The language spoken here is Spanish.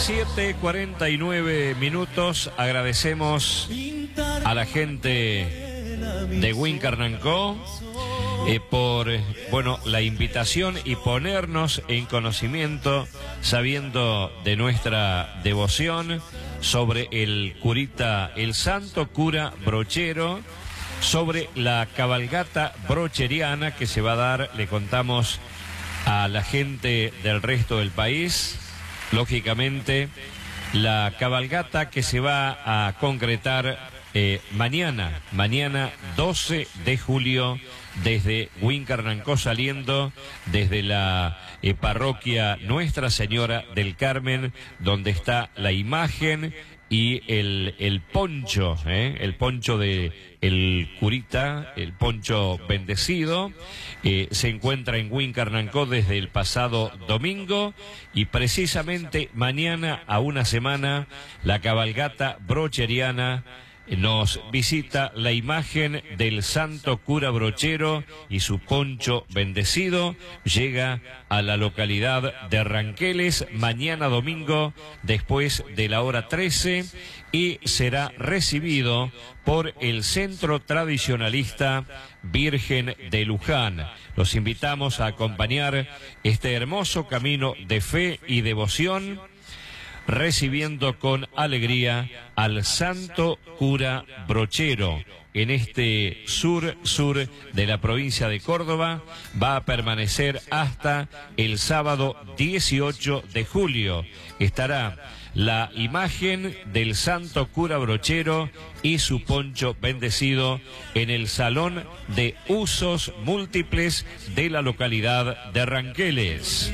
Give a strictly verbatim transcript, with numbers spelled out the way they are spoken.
siete cuarenta y nueve minutos. Agradecemos a la gente de Wincarnancó eh, por bueno, la invitación y ponernos en conocimiento, sabiendo de nuestra devoción sobre el curita, el santo cura brochero, sobre la cabalgata brocheriana que se va a dar. Le contamos a la gente del resto del país, lógicamente, la cabalgata que se va a concretar eh, mañana, mañana doce de julio, desde Wincarnancó, saliendo desde la eh, parroquia Nuestra Señora del Carmen, donde está la imagen y el, el poncho, ¿eh? el poncho de el curita, el poncho bendecido, eh, se encuentra en Wincarnancó desde el pasado domingo, y precisamente mañana, a una semana, la cabalgata brocheriana nos visita la imagen del santo cura brochero y su poncho bendecido. Llega a la localidad de Ranqueles mañana domingo después de la hora trece y será recibido por el Centro Tradicionalista Virgen de Luján. Los invitamos a acompañar este hermoso camino de fe y devoción, recibiendo con alegría al santo cura brochero en este sur-sur de la provincia de Córdoba. Va a permanecer hasta el sábado dieciocho de julio. Estará la imagen del santo cura brochero y su poncho bendecido en el Salón de Usos Múltiples de la localidad de Ranqueles.